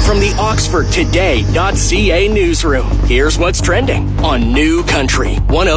From the OxfordToday.ca newsroom, here's what's trending on New Country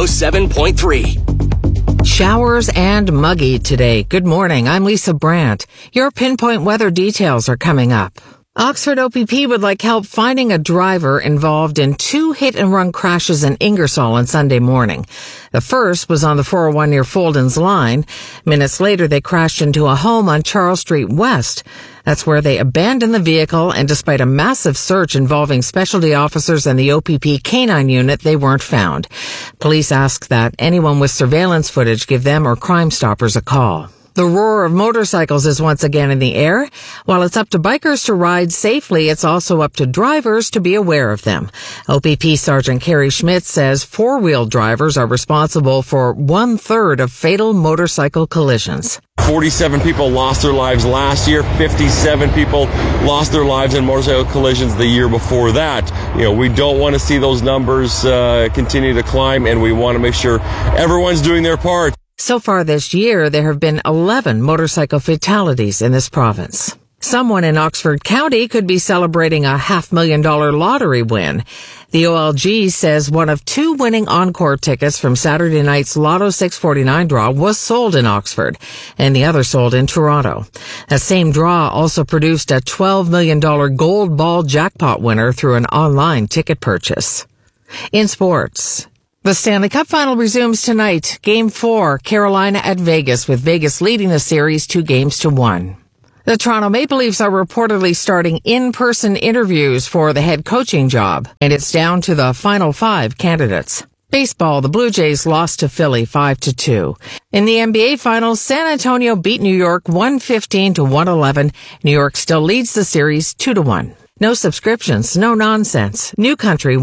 107.3. Showers and muggy today. Good morning. I'm Lisa Brandt. Your pinpoint weather details are coming up. Oxford OPP would like help finding a driver involved in 2 hit-and-run crashes in Ingersoll on Sunday morning. The first was on the 401 near Folden's Line. Minutes later, they crashed into a home on Charles Street West. That's where they abandoned the vehicle, and despite a massive search involving specialty officers and the OPP K-9 unit, they weren't found. Police ask that anyone with surveillance footage give them or Crime Stoppers a call. The roar of motorcycles is once again in the air. While it's up to bikers to ride safely, it's also up to drivers to be aware of them. OPP Sergeant Kerry Schmidt says 4-wheel drivers are responsible for 1/3 of fatal motorcycle collisions. 47 people lost their lives last year. 57 people lost their lives in motorcycle collisions the year before that. We don't want to see those numbers continue to climb, and we want to make sure everyone's doing their part. So far this year, there have been 11 motorcycle fatalities in this province. Someone in Oxford County could be celebrating a $500,000 lottery win. The OLG says one of 2 winning encore tickets from Saturday night's Lotto 649 draw was sold in Oxford, and the other sold in Toronto. That same draw also produced a $12 million gold ball jackpot winner through an online ticket purchase. In sports, the Stanley Cup Final resumes tonight. Game 4, Carolina at Vegas, with Vegas leading the series 2-1. The Toronto Maple Leafs are reportedly starting in-person interviews for the head coaching job, and it's down to the final 5 candidates. Baseball, the Blue Jays lost to Philly 5-2. In the NBA Finals, San Antonio beat New York 115-111. New York still leads the series 2-1. No subscriptions, no nonsense. New Country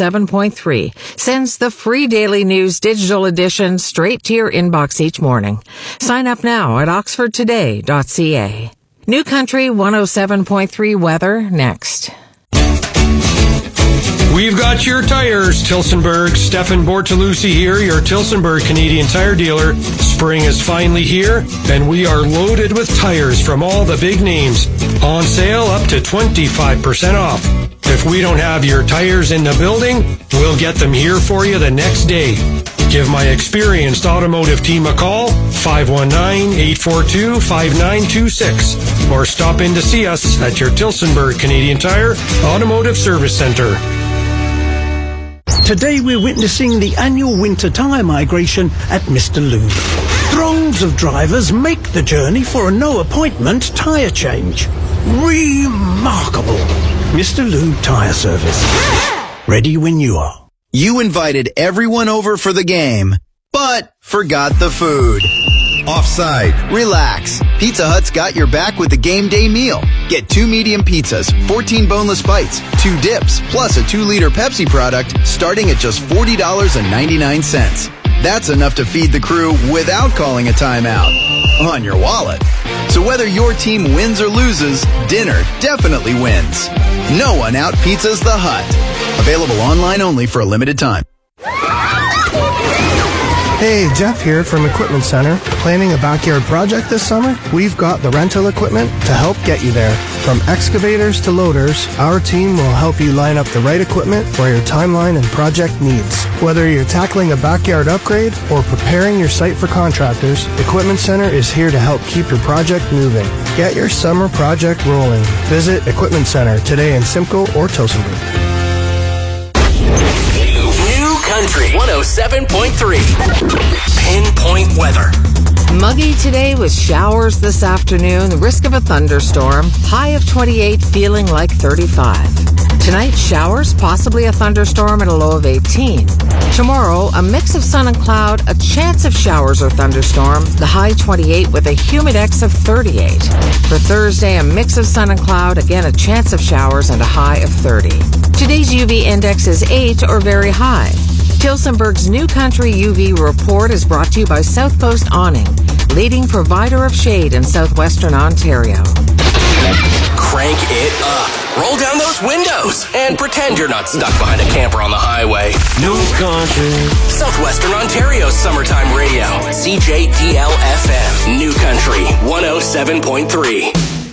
107.3 sends the free daily news digital edition straight to your inbox each morning. Sign up now at oxfordtoday.ca. New Country 107.3 weather next. We've got your tires, Tilsonburg. Stefan Bortolucci here, your Tilsonburg Canadian Tire dealer. Spring is finally here, and we are loaded with tires from all the big names. On sale up to 25% off. If we don't have your tires in the building, we'll get them here for you the next day. Give my experienced automotive team a call, 519-842-5926, or stop in to see us at your Tilsonburg Canadian Tire Automotive Service Center. Today we're witnessing the annual winter tyre migration at Mr. Lube. Throngs of drivers make the journey for a no-appointment tyre change. Remarkable. Mr. Lube Tyre Service. Ready when you are. You invited everyone over for the game, but forgot the food. Offside. Relax. Pizza Hut's got your back with the game day meal. Get 2 medium pizzas, 14 boneless bites, 2 dips, plus a 2-liter Pepsi product starting at just $40.99. That's enough to feed the crew without calling a timeout. On your wallet. So whether your team wins or loses, dinner definitely wins. No one out-pizzas the Hut. Available online only for a limited time. Hey, Jeff here from Equipment Center. Planning a backyard project this summer? We've got the rental equipment to help get you there. From excavators to loaders, our team will help you line up the right equipment for your timeline and project needs. Whether you're tackling a backyard upgrade or preparing your site for contractors, Equipment Center is here to help keep your project moving. Get your summer project rolling. Visit Equipment Center today in Simcoe or Tilsonburg. Country 107.3. Pinpoint weather. Muggy today with showers this afternoon, the risk of a thunderstorm, high of 28, feeling like 35. Tonight, showers, possibly a thunderstorm at a low of 18. Tomorrow, a mix of sun and cloud, a chance of showers or thunderstorm, the high 28 with a humidex of 38. For Thursday, a mix of sun and cloud, again a chance of showers and a high of 30. Today's UV index is 8 or very high. Tilsonburg's New Country UV report is brought to you by South Coast Awning, leading provider of shade in southwestern Ontario. Crank it up. Roll down those windows and pretend you're not stuck behind a camper on the highway. New Country. Southwestern Ontario's summertime radio. CJDL FM. New Country 107.3.